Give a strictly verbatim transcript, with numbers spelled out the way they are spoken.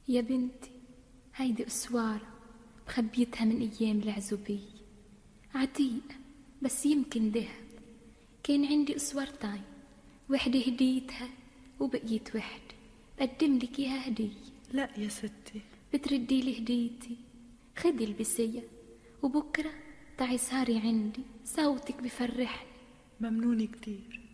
يا بنتي هيدي أسوارة مخبيتها من أيام العزوبية، عتيقة بس يمكن دهب. كان عندي أسوارتين، وحدة هديتها وبقيت وحدة بقدم لك إياها هدية. لا يا ستي، بتردي لي هديتي؟ خدي البسية وبكرة تعي سهري عندي، صوتك بفرحني. ممنونة كتير.